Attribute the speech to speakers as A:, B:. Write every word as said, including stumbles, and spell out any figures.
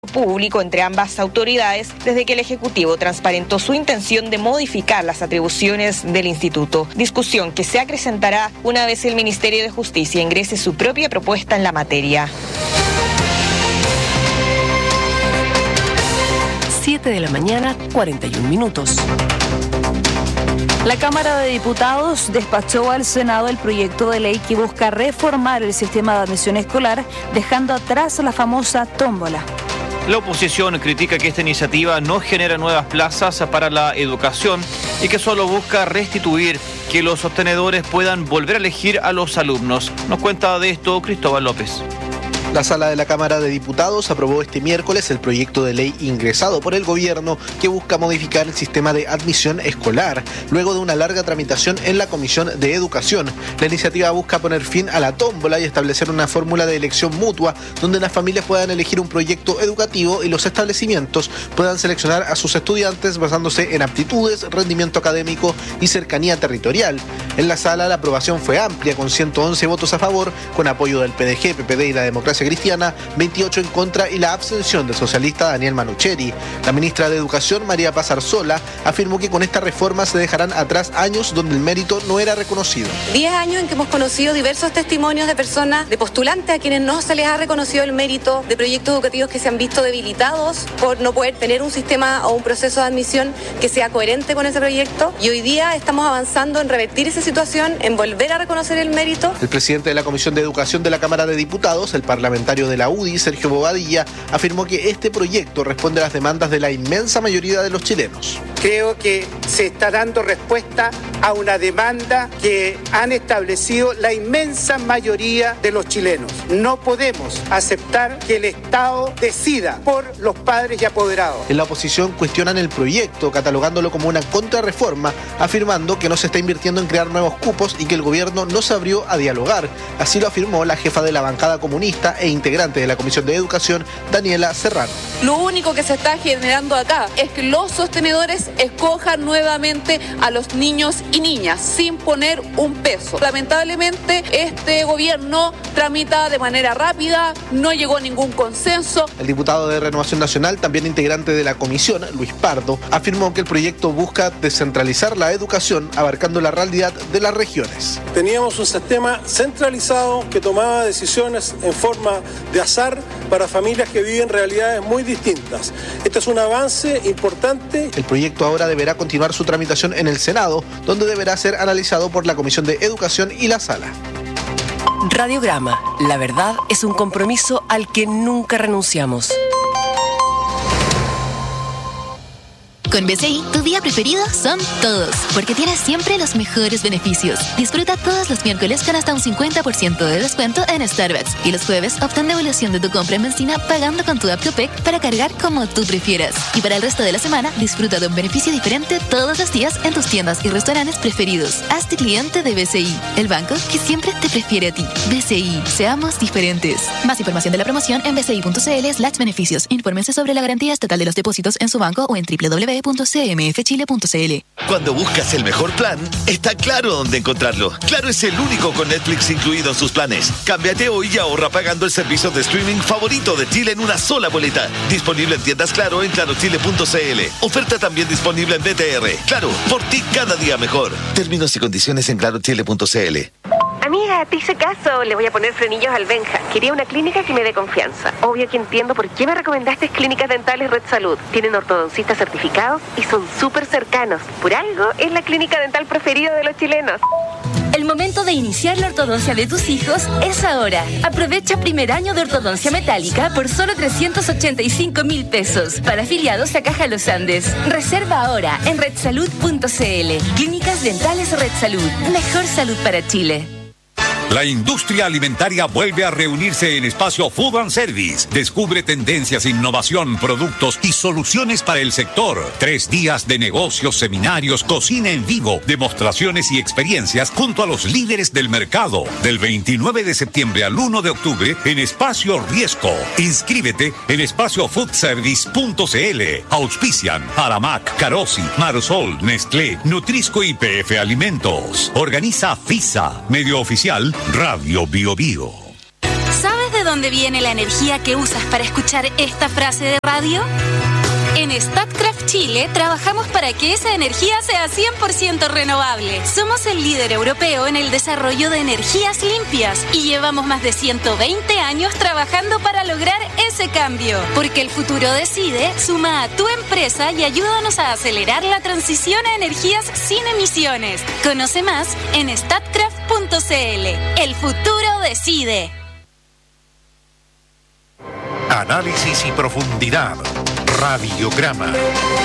A: público entre ambas autoridades desde que el Ejecutivo transparentó su intención de modificar las atribuciones del instituto, discusión que se acrecentará una vez el Ministerio de Justicia ingrese su propia propuesta en la materia.
B: siete de la mañana, cuarenta y un minutos.
C: La Cámara de Diputados despachó al Senado el proyecto de ley que busca reformar el sistema de admisión escolar, dejando atrás la famosa tómbola.
D: La oposición critica que esta iniciativa no genera nuevas plazas para la educación y que solo busca restituir que los sostenedores puedan volver a elegir a los alumnos. Nos cuenta de esto Cristóbal López.
E: La Sala de la Cámara de Diputados aprobó este miércoles el proyecto de ley ingresado por el gobierno que busca modificar el sistema de admisión escolar, luego de una larga tramitación en la Comisión de Educación. La iniciativa busca poner fin a la tómbola y establecer una fórmula de elección mutua donde las familias puedan elegir un proyecto educativo y los establecimientos puedan seleccionar a sus estudiantes basándose en aptitudes, rendimiento académico y cercanía territorial. En la sala la aprobación fue amplia con ciento once votos a favor, con apoyo del P D G, P P D y la Democracia Cristiana, veintiocho en contra y la abstención del socialista Daniel Manucheri. La ministra de Educación, María Paz Arzola, afirmó que con esta reforma se dejarán atrás años donde el mérito no era reconocido.
F: Diez años en que hemos conocido diversos testimonios de personas, de postulantes a quienes no se les ha reconocido el mérito, de proyectos educativos que se han visto debilitados por no poder tener un sistema o un proceso de admisión que sea coherente con ese proyecto. Y hoy día estamos avanzando en revertir esa situación, en volver a reconocer el mérito.
E: El presidente de la Comisión de Educación de la Cámara de Diputados, el parlamentario de la U D I, Sergio Bobadilla, afirmó que este proyecto responde a las demandas de la inmensa mayoría de los chilenos.
G: Creo que se está dando respuesta a una demanda que han establecido la inmensa mayoría de los chilenos. No podemos aceptar que el Estado decida por los padres y apoderados.
E: En la oposición cuestionan el proyecto, catalogándolo como una contrarreforma, afirmando que no se está invirtiendo en crear nuevos cupos y que el gobierno no se abrió a dialogar. Así lo afirmó la jefa de la bancada comunista e integrante de la Comisión de Educación, Daniela Serrano.
H: Lo único que se está generando acá es que los sostenedores escojan nuevamente a los niños y niñas sin poner un peso. Lamentablemente este gobierno tramita de manera rápida, no llegó a ningún consenso.
E: El diputado de Renovación Nacional, también integrante de la comisión, Luis Pardo, afirmó que el proyecto busca descentralizar la educación abarcando la realidad de las regiones.
I: Teníamos un sistema centralizado que tomaba decisiones en forma de azar para familias que viven realidades muy distintas. Este es un avance importante.
E: El proyecto ahora deberá continuar su tramitación en el Senado, donde deberá ser analizado por la Comisión de Educación y la Sala.
B: Radiograma. La verdad es un compromiso al que nunca renunciamos.
J: Con B C I, tu día preferido son todos, porque tienes siempre los mejores beneficios. Disfruta todos los miércoles con hasta un cincuenta por ciento de descuento en Starbucks. Y los jueves, obtén devolución de tu compra en benzina pagando con tu app Copec para cargar como tú prefieras. Y para el resto de la semana, disfruta de un beneficio diferente todos los días en tus tiendas y restaurantes preferidos. Hazte cliente de B C I, el banco que siempre te prefiere a ti. B C I, seamos diferentes. Más información de la promoción en bci.cl slash beneficios. Infórmense sobre la garantía estatal de los depósitos en su banco o en doble u doble u doble u punto c m f chile punto c l.
K: Cuando buscas el mejor plan, está claro dónde encontrarlo. Claro es el único con Netflix incluido en sus planes. Cámbiate hoy y ahorra pagando el servicio de streaming favorito de Chile en una sola boleta. Disponible en tiendas Claro en claro chile punto c l. Oferta también disponible en B T R. Claro, por ti cada día mejor. Términos y condiciones en claro chile punto c l.
L: Amiga, te hice caso, le voy a poner frenillos al Benja. Quería una clínica que me dé confianza. Obvio que entiendo por qué me recomendaste Clínicas Dentales Red Salud. Tienen ortodoncistas certificados y son súper cercanos. Por algo, es la clínica dental preferida de los chilenos.
M: El momento de iniciar la ortodoncia de tus hijos es ahora. Aprovecha primer año de ortodoncia metálica por solo trescientos ochenta y cinco mil pesos para afiliados a Caja Los Andes. Reserva ahora en red salud punto c l. Clínicas Dentales Red Salud. Mejor salud para Chile.
N: La industria alimentaria vuelve a reunirse en Espacio Food and Service. Descubre tendencias, innovación, productos y soluciones para el sector. Tres días de negocios, seminarios, cocina en vivo, demostraciones y experiencias junto a los líderes del mercado. Del veintinueve de septiembre al uno de octubre en Espacio Riesco. Inscríbete en espacio food service punto c l. Auspician Aramac, Carosi, Marsol, Nestlé, Nutrisco y P F Alimentos. Organiza FISA, medio oficial Radio Bio Bio.
M: ¿Sabes de dónde
O: dónde viene la energía que usas para escuchar esta frase de radio? En Statkraft Chile trabajamos para que esa energía sea cien por ciento renovable. Somos el líder europeo en el desarrollo de energías limpias y llevamos más de ciento veinte años trabajando para lograr ese cambio. Porque el futuro decide, suma a tu empresa y ayúdanos a acelerar la transición a energías sin emisiones. Conoce más en statkraft punto c l. El futuro decide.
P: Análisis y profundidad. Radiograma.